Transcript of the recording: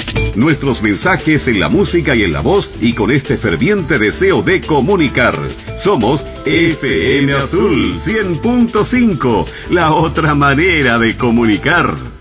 Nuestros mensajes en la música y en la voz, y con este ferviente deseo de comunicar. Somos FM Azul 100.5, la otra manera de comunicar.